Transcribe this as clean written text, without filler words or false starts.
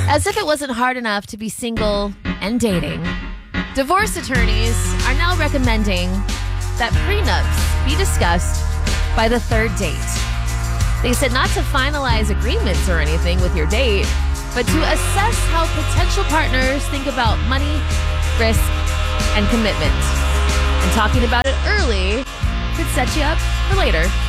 As if it wasn't hard enough to be single and dating, divorce attorneys are now recommending that prenups be discussed by the third date. They said not to finalize agreements or anything with your date, but to assess how potential partners think about money, risk, and commitment. And talking about it early could set you up for later.